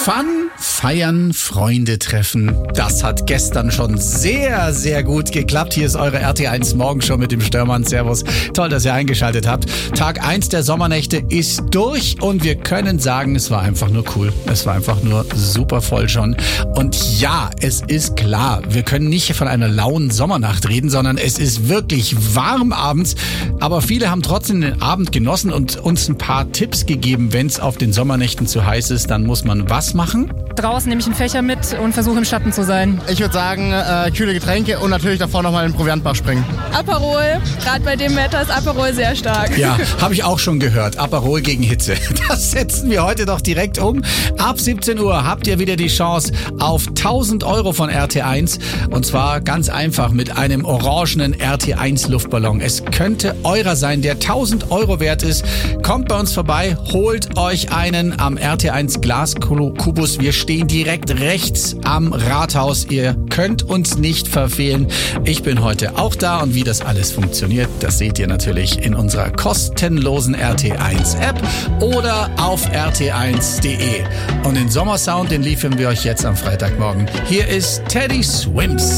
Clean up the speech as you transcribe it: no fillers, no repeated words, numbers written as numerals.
Fun, feiern, Freunde treffen. Das hat gestern schon sehr, sehr gut geklappt. Hier ist eure RT1 Morgenshow mit dem Störmann. Servus. Toll, dass ihr eingeschaltet habt. Tag 1 der Sommernächte ist durch und wir können sagen, es war einfach nur cool. Es war einfach nur super voll schon. Und ja, es ist klar, wir können nicht von einer lauen Sommernacht reden, sondern es ist wirklich warm abends. Aber viele haben trotzdem den Abend genossen und uns ein paar Tipps gegeben, wenn es auf den Sommernächten zu heiß ist, dann muss man was machen? Draußen nehme ich einen Fächer mit und versuche im Schatten zu sein. Ich würde sagen, kühle Getränke und natürlich davor nochmal in den Proviantbach springen. Aperol, gerade bei dem Wetter ist Aperol sehr stark. Ja, habe ich auch schon gehört. Aperol gegen Hitze. Das setzen wir heute doch direkt um. Ab 17 Uhr habt ihr wieder die Chance auf 1.000 Euro von RT1. Und zwar ganz einfach mit einem orangenen RT1 Luftballon. Es könnte eurer sein, der 1.000 Euro wert ist. Kommt bei uns vorbei, holt euch einen am RT1 Glaskubus. Wir stehen direkt rechts am Rathaus. Ihr könnt uns nicht verfehlen. Ich bin heute auch da und wie das alles funktioniert, das seht ihr natürlich in unserer kostenlosen RT1 App oder auf rt1.de. Und den Sommersound, den liefern wir euch jetzt am Freitagmorgen. Hier ist Teddy Swims.